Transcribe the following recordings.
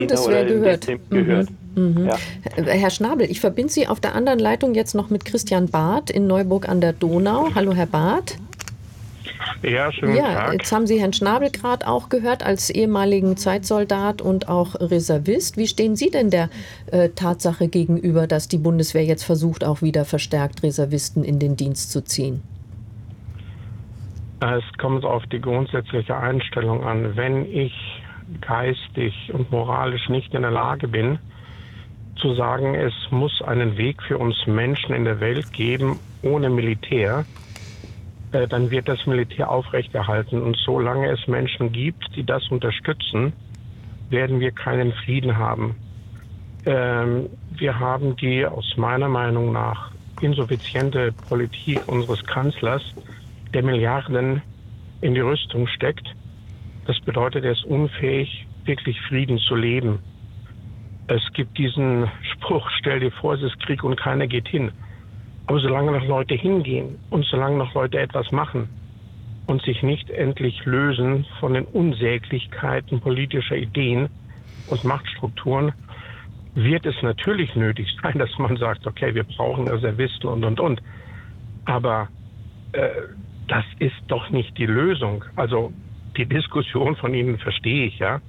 Bundeswehr gehört. Ja. Herr Schnabel, ich verbinde Sie auf der anderen Leitung jetzt noch mit Christian Barth in Neuburg an der Donau. Hallo, Herr Barth. Ja, schönen Tag. Jetzt haben Sie Herrn Schnabel gerade auch gehört als ehemaligen Zeitsoldat und auch Reservist. Wie stehen Sie denn der Tatsache gegenüber, dass die Bundeswehr jetzt versucht, auch wieder verstärkt Reservisten in den Dienst zu ziehen? Es kommt auf die grundsätzliche Einstellung an. Wenn ich geistig und moralisch nicht in der Lage bin, zu sagen, es muss einen Weg für uns Menschen in der Welt geben ohne Militär, dann wird das Militär aufrechterhalten. Und solange es Menschen gibt, die das unterstützen, werden wir keinen Frieden haben. Wir haben die aus meiner Meinung nach insuffiziente Politik unseres Kanzlers, der Milliarden in die Rüstung steckt. Das bedeutet, er ist unfähig, wirklich Frieden zu leben. Es gibt diesen Spruch, stell dir vor, es ist Krieg und keiner geht hin. Aber solange noch Leute hingehen und solange noch Leute etwas machen und sich nicht endlich lösen von den Unsäglichkeiten politischer Ideen und Machtstrukturen, wird es natürlich nötig sein, dass man sagt, okay, wir brauchen Reservisten und. Aber das ist doch nicht die Lösung. Also die Diskussion von Ihnen verstehe ich, ja.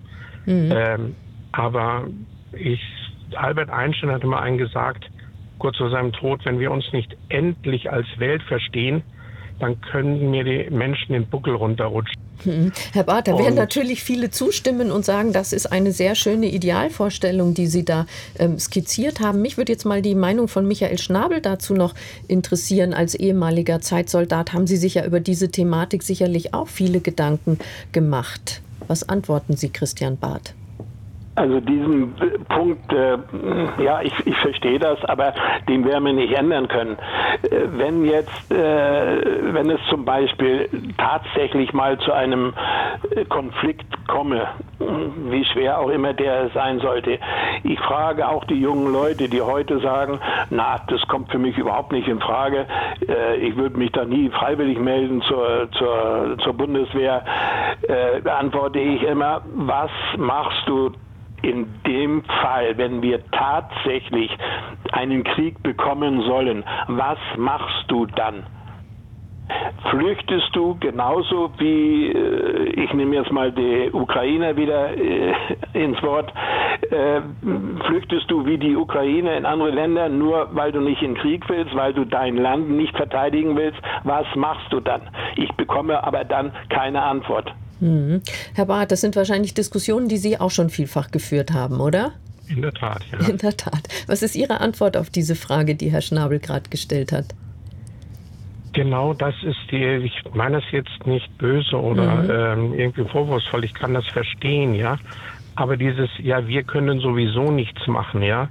Aber Albert Einstein hatte mal gesagt, kurz vor seinem Tod, wenn wir uns nicht endlich als Welt verstehen, dann können mir die Menschen den Buckel runterrutschen. Herr Barth, da werden natürlich viele zustimmen und sagen, das ist eine sehr schöne Idealvorstellung, die Sie da skizziert haben. Mich würde jetzt mal die Meinung von Michael Schnabel dazu noch interessieren. Als ehemaliger Zeitsoldat haben Sie sich ja über diese Thematik sicherlich auch viele Gedanken gemacht. Was antworten Sie, Christian Barth? Also diesen Punkt, ja, ich verstehe das, aber den werden wir nicht ändern können. Wenn es zum Beispiel tatsächlich mal zu einem Konflikt komme, wie schwer auch immer der sein sollte, ich frage auch die jungen Leute, die heute sagen, na, das kommt für mich überhaupt nicht in Frage, ich würde mich da nie freiwillig melden zur Bundeswehr, antworte ich immer, was machst du in dem Fall, wenn wir tatsächlich einen Krieg bekommen sollen, was machst du dann? Flüchtest du genauso wie, ich nehme jetzt mal die Ukrainer wieder ins Wort, flüchtest du wie die Ukrainer in andere Länder, nur weil du nicht in Krieg willst, weil du dein Land nicht verteidigen willst? Was machst du dann? Ich bekomme aber dann keine Antwort. Herr Barth, das sind wahrscheinlich Diskussionen, die Sie auch schon vielfach geführt haben, oder? In der Tat, ja. In der Tat. Was ist Ihre Antwort auf diese Frage, die Herr Schnabel gerade gestellt hat? Genau das ist ich meine das jetzt nicht böse oder irgendwie vorwurfsvoll, ich kann das verstehen, ja. Aber wir können sowieso nichts machen, ja.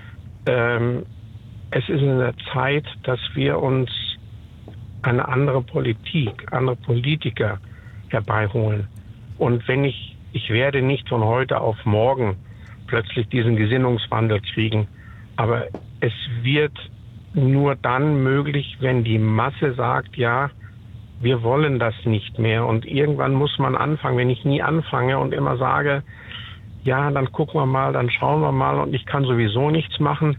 Es ist in der Zeit, dass wir uns eine andere Politik, andere Politiker herbeiholen. Und wenn ich werde nicht von heute auf morgen plötzlich diesen Gesinnungswandel kriegen, aber es wird nur dann möglich, wenn die Masse sagt, ja, wir wollen das nicht mehr. Und irgendwann muss man anfangen. Wenn ich nie anfange und immer sage, ja, dann gucken wir mal, dann schauen wir mal und ich kann sowieso nichts machen,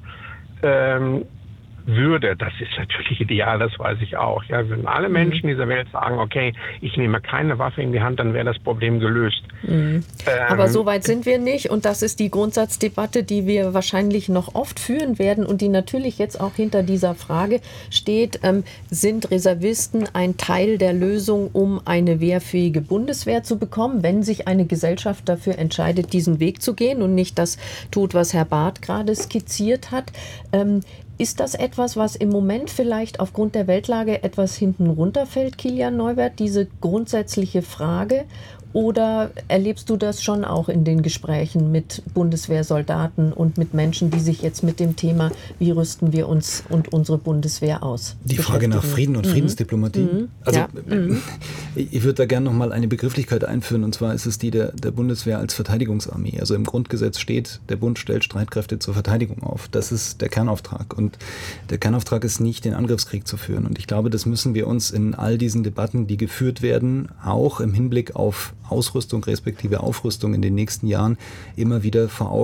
das ist natürlich ideal, das weiß ich auch. Ja, wenn alle Menschen dieser Welt sagen, okay, ich nehme keine Waffe in die Hand, dann wäre das Problem gelöst. Aber so weit sind wir nicht und das ist die Grundsatzdebatte, die wir wahrscheinlich noch oft führen werden und die natürlich jetzt auch hinter dieser Frage steht, sind Reservisten ein Teil der Lösung, um eine wehrfähige Bundeswehr zu bekommen, wenn sich eine Gesellschaft dafür entscheidet, diesen Weg zu gehen und nicht das tut, was Herr Barth gerade skizziert hat. Ist das etwas, was im Moment vielleicht aufgrund der Weltlage etwas hinten runterfällt, Kilian Neuwirth, diese grundsätzliche Frage? Oder erlebst du das schon auch in den Gesprächen mit Bundeswehrsoldaten und mit Menschen, die sich jetzt mit dem Thema, wie rüsten wir uns und unsere Bundeswehr aus? Die Frage nach Frieden und Friedensdiplomatie. Also ich würde da gerne nochmal eine Begrifflichkeit einführen, und zwar ist es die der Bundeswehr als Verteidigungsarmee. Also im Grundgesetz steht, der Bund stellt Streitkräfte zur Verteidigung auf. Das ist der Kernauftrag. Und der Kernauftrag ist nicht, den Angriffskrieg zu führen. Und ich glaube, das müssen wir uns in all diesen Debatten, die geführt werden, auch im Hinblick auf Ausrüstung respektive Aufrüstung in den nächsten Jahren immer wieder vor Augen